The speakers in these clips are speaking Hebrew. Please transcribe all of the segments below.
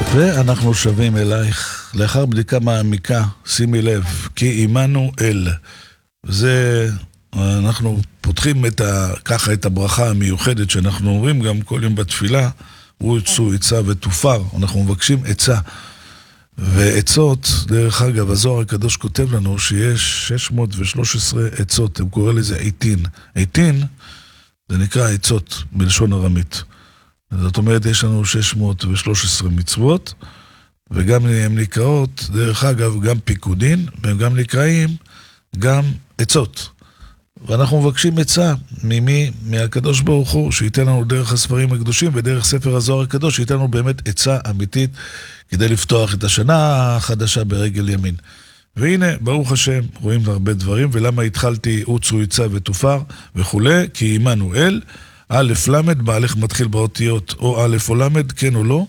ואנחנו שבים אלייך, לאחר בדיקה מעמיקה, שימי לב, כי עמנו אל. זה, אנחנו פותחים ככה את הברכה המיוחדת שאנחנו אומרים גם כל יום בתפילה, הוא יצאו עצה ותופר, אנחנו מבקשים עצה. ועצות, דרך אגב, הזוהר הקדוש כותב לנו שיש 613 עצות, הם קוראים לזה עיתין. עיתין, זה נקרא עצות בלשון ארמית. זאת אומרת, יש לנו 613 מצוות, וגם הן נקראות, דרך אגב, גם פיקודין, והם גם נקראים גם עצות. ואנחנו מבקשים עצה ממי? מהקדוש ברוך הוא, שייתן לנו דרך הספרים הקדושים ודרך ספר הזוהר הקדוש, שייתן לנו באמת עצה אמיתית כדי לפתוח את השנה החדשה ברגל ימין. והנה, ברוך השם, רואים הרבה דברים, ולמה התחלתי עוצו עצה ותופר וכולי, כי עמנו אל, א' למד, בהלך מתחיל באותיות או א' או למד, כן או לא?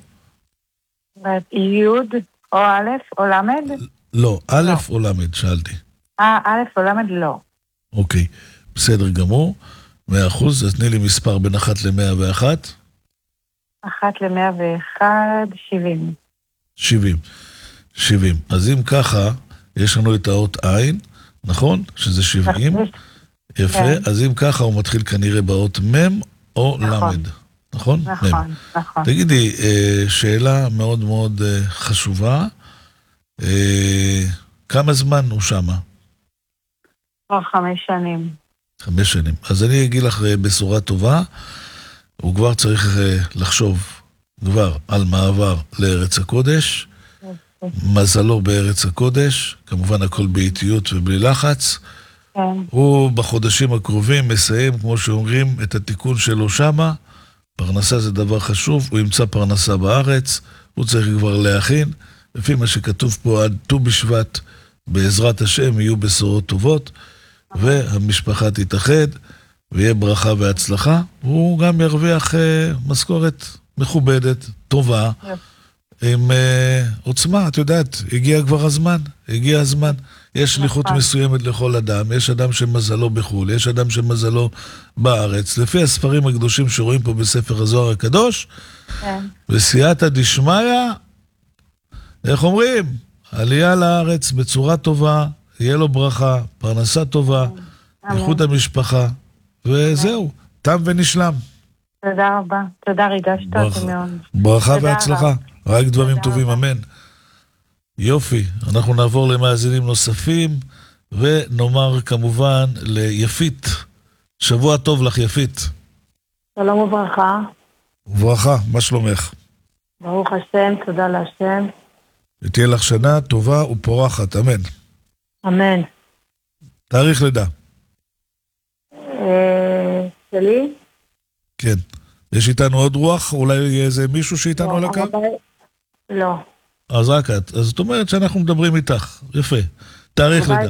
י' או א' או למד? לא, א' או למד, שאלתי. א' או למד לא. אוקיי, בסדר גמור, 100%, אז תני לי מספר בין 1 ל-101. 1 ל-101, 70. 70. אז אם ככה, יש לנו את האות עין, נכון? שזה 70. יפה, אז אם ככה הוא מתחיל כנראה באות מם או למד. נכון? נכון. תגידי, שאלה מאוד מאוד חשובה. כמה זמן הוא שמה? כבר 5 שנים. 5 שנים. אז אני אגיד לך בשורה טובה, הוא כבר צריך לחשוב כבר על מעבר לארץ הקודש, מזלו בארץ הקודש, כמובן הכל באיטיות ובלי לחץ. הוא בחודשים הקרובים מסיים, כמו שאומרים, את התיקון שלו שמה. פרנסה זה דבר חשוב, הוא ימצא פרנסה בארץ, הוא צריך כבר להכין. לפי מה שכתוב פה, עד ט"ו בשבט, בעזרת השם יהיו בשורות טובות, והמשפחה תתאחד, ויהיה ברכה והצלחה. הוא גם ירוויח משכורת מכובדת, טובה, עם עוצמה. את יודעת, הגיע כבר הזמן. יש שליחות מסוימת לכל אדם, יש אדם שמזלו בחול, יש אדם שמזלו בארץ. לפי הספרים הקדושים שרואים פה בספר הזוהר הקדוש, בסייעתא דשמיא, איך אומרים? עלייה לארץ בצורה טובה, יהיה לו ברכה, פרנסה טובה, איכות המשפחה, וזהו, תם ונשלם. תודה רבה, תודה, ריגשת אותי מאוד. ברכה והצלחה, רק דברים טובים, אמן. יופי, אנחנו נעבור למאזינים נוספים, ונאמר כמובן ליפית. שבוע טוב לך, יפית. שלום וברכה. וברכה, מה שלומך? ברוך השם, תודה להשם. ותהיה לך שנה טובה ופורחת, אמן. אמן. תאריך לידה. שלי? כן. יש איתנו עוד רוח? אולי יהיה איזה מישהו שאיתנו על הקו? לא. אז רק את. אז זאת אומרת שאנחנו מדברים איתך. יפה. תאריך לידה.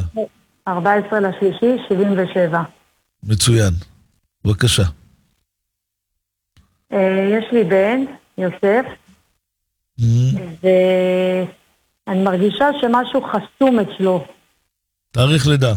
14/3/77. מצוין. בבקשה. יש לי בן, יוסף, ואני מרגישה שמשהו חסום אצלו. תאריך לידה.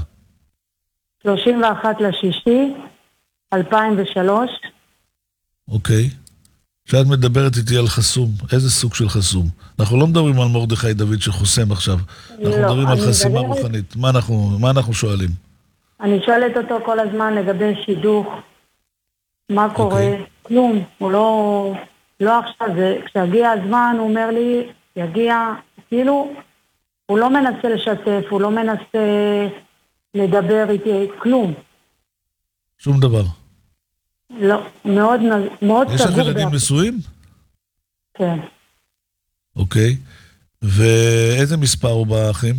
31/6/2003. אוקיי. כשאת מדברת איתי על חסום, איזה סוג של חסום? אנחנו לא מדברים על מרדכי דוד שחוסם עכשיו. אנחנו מדברים על חסימה רוחנית. מה אנחנו שואלים? אני שואלת אותו כל הזמן לגבי שידוך. מה קורה? כלום. הוא לא עכשיו. כשהגיע הזמן, הוא אומר לי, יגיע, כאילו, הוא לא מנסה לשתף, הוא לא מנסה לדבר איתי, כלום. שום דבר. לא, מאוד סגור. יש לך ילדים נשואים? כן. אוקיי. ואיזה מספר הוא באחים?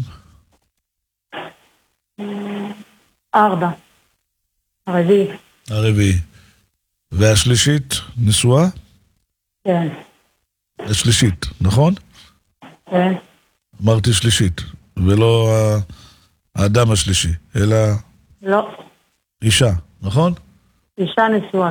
4. הרביעי. והשלישית נשואה? כן. השלישית, נכון? כן. אמרתי שלישית, ולא האדם השלישי, אלא... לא. אישה, נכון? אישה נשואה.